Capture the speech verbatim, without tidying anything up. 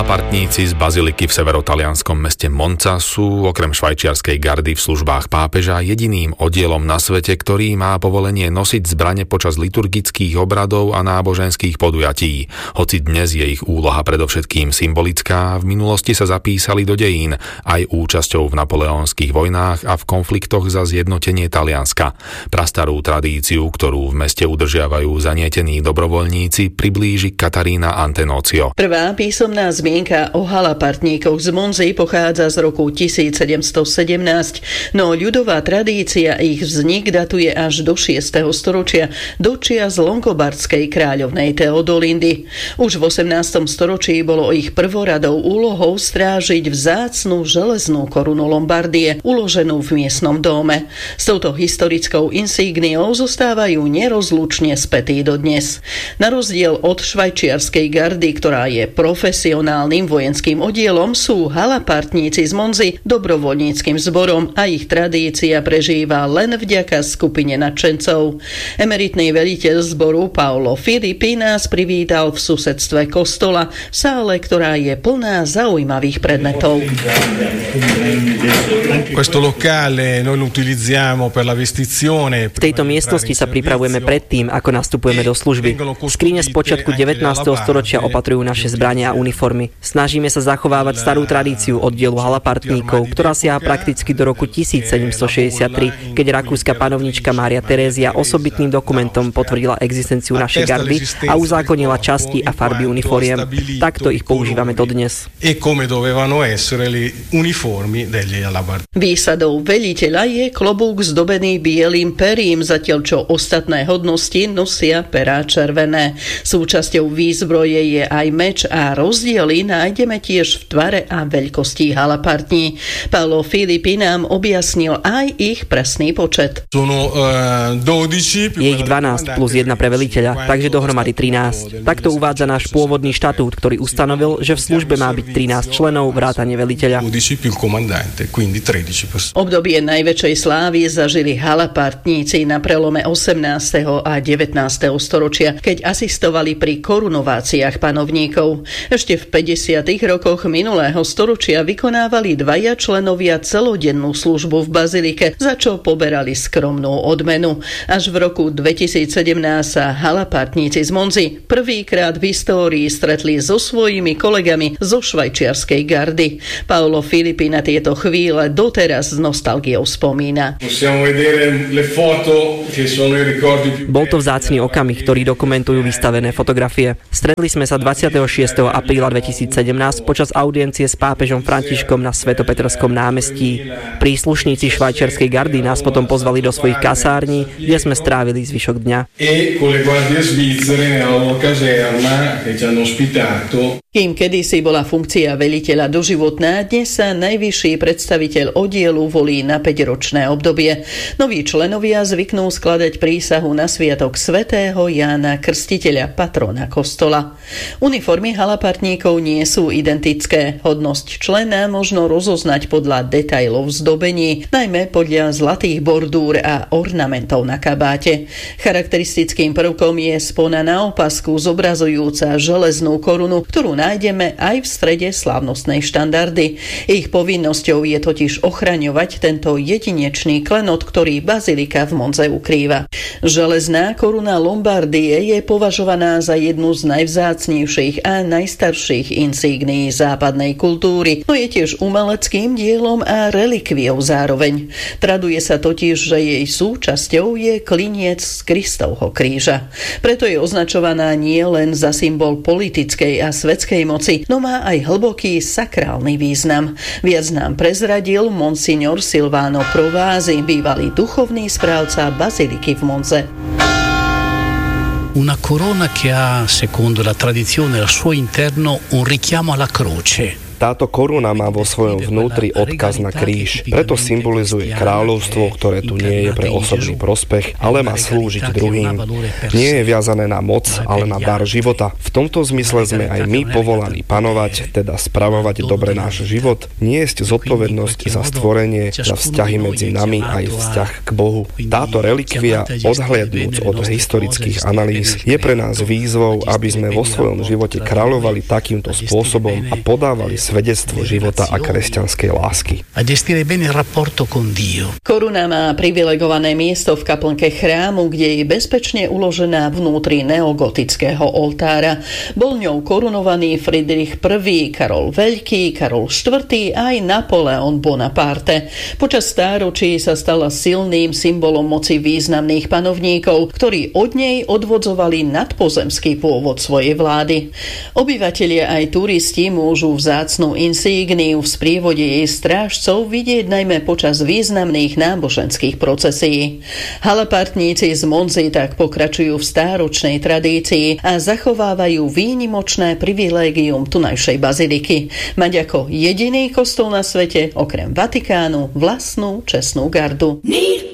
Halapartníci z baziliky v severotalianskom meste Monza sú okrem švajčiarskej gardy v službách pápeža jediným oddielom na svete, ktorý má povolenie nosiť zbrane počas liturgických obradov a náboženských podujatí. Hoci dnes je ich úloha predovšetkým symbolická, v minulosti sa zapísali do dejín aj účasťou v napoleonských vojnách a v konfliktoch za zjednotenie Talianska. Prastarú tradíciu, ktorú v meste udržiavajú zanietení dobrovoľníci, priblíži Katarína Antenozio. Prvá písomná zmienka o Halapartníkoch z Monzy pochádza z roku tisícsedemstosedemnásť, no ľudová tradícia ich vznik datuje až do šiesteho storočia, do čias longobardskej kráľovnej Teodolindy. Už v osemnástom storočí bolo ich prvoradou úlohou strážiť vzácnu železnú korunu Lombardie, uloženú v miestnom dome. S touto historickou insígniou zostávajú nerozlučne spätí dodnes. Na rozdiel od švajčiarskej gardy, ktorá je profesionálnym vojenským oddielom, sú Halapartníci z Monzy dobrovoľníckym zborom a ich tradícia prežíva len vďaka skupine nadšencov. Emeritný veliteľ zboru Paolo Filippi nás privítal v susedstve kostola, v sále, ktorá je plná zaujímavých predmetov. V tejto miestnosti sa pripravujeme predtým, ako nastupujeme do služby. Skrine z počiatku devätnásteho storočia opatrujú naše zbrania a uniformy. Snažíme sa zachovávať starú tradíciu oddielu Halapartníkov, ktorá siaha prakticky do roku tisícsedemstošesťdesiattri, keď rakúska panovnička Mária Terézia osobitným dokumentom potvrdila existenciu našej gardy a uzákonila časti a farby uniforiem. Takto ich používame dodnes. Výsadou veliteľa je klobúk zdobený bielým perím, zatiaľ čo ostatné hodnosti nosia perá červené. Súčasťou výzbroje je aj meč a rozdiely nájdeme tiež v tvare a veľkosti Halapartní. Paolo Filippi nám objasnil aj ich presný počet. Je ich dvanásť plus jedna pre veliteľa, takže dohromady trinásť. Takto uvádza náš pôvodný štatút, ktorý ustanovil, že v službe má byť trinásť členov vrátane veliteľa. Obdobie najväčšej slávy zažili Halapartníci na prelome osemnásteho a devätnásteho storočia, keď asistovali pri korunováciách panovníkov. Ešte v päťdesiatych rokoch minulého storočia vykonávali dvaja členovia celodennú službu v bazilike, za čo poberali skromnú odmenu. Až v roku dvetisícsedemnásť sa Halapartníci z Monzy prvýkrát v histórii stretli so svojimi kolegami zo švajčiarskej gardy. Paolo Filippi na tieto chvíle doteraz s nostalgiou spomína. Bol to vzácny okamih, ktorý dokumentujú vystavené fotografie. Stretli sme sa dvadsiateho šiesteho apríla dvetisícsedemnásť počas audiencie s pápežom Františkom na Svätopetrskom námestí. Príslušníci švajčiarskej gardy nás potom pozvali do svojich kasární, kde sme strávili zvyšok dňa. Kým kedysi bola funkcia veliteľa doživotná, dnes sa najvyšší predstaviteľ oddielu volí na päťročné obdobie. Noví členovia zvyknú skladať prísahu na sviatok svätého Jána Krstiteľa, patrona kostola. Uniformy Halapartníkov nie sú identické. Hodnosť člena možno rozoznať podľa detailov zdobení, najmä podľa zlatých bordúr a ornamentov na kabáte. Charakteristickým prvkom je spona na opasku zobrazujúca železnú korunu, ktorú nájdeme aj v strede slávnostnej štandardy. Ich povinnosťou je totiž ochraňovať tento jedinečný klenot, ktorý bazilika v Monze ukrýva. Železná koruna Lombardie je považovaná za jednu z najvzácnejších a najstarších insígnií západnej kultúry, no je tiež umeleckým dielom a relikviou zároveň. Traduje sa totiž, že jej súčasťou je kliniec z Kristovho kríža. Preto je označovaná nie len za symbol politickej a svetskej moci, no má aj hlboký sakrálny význam. Viac nám prezradil monsignor Silvano Provasi, bývalý duchovný správca baziliky v Monze. Una corona che ha, secondo la tradizione, al suo interno un richiamo alla croce. Táto koruna má vo svojom vnútri odkaz na kríž, preto symbolizuje kráľovstvo, ktoré tu nie je pre osobný prospech, ale má slúžiť druhým. Nie je viazané na moc, ale na dar života. V tomto zmysle sme aj my povolaní panovať, teda spravovať dobre náš život, niesť zodpovednosť za stvorenie, za vzťahy medzi nami aj vzťah k Bohu. Táto relikvia, odhliadnúc od historických analýz, je pre nás výzvou, aby sme vo svojom živote kráľovali takýmto spôsobom a podávali svedectvo života a kresťanskej lásky. Koruna má privilegované miesto v kaplnke chrámu, kde je bezpečne uložená vnútri neogotického oltára. Bol ňou korunovaný Friedrich I, Karol Veľký, Karol štvrtý a aj Napoleon Bonaparte. Počas stáročí sa stala silným symbolom moci významných panovníkov, ktorí od nej odvodzovali nadpozemský pôvod svojej vlády. Obyvatelia aj turisti môžu vzácnu insígniu v sprievode jej strážcov vidieť najmä počas významných náboženských procesí. Halapartníci z Monzy tak pokračujú v stáročnej tradícii a zachovávajú výnimočné privilégium tunajšej baziliky. Mať ako jediný kostol na svete, okrem Vatikánu, vlastnú čestnú gardu.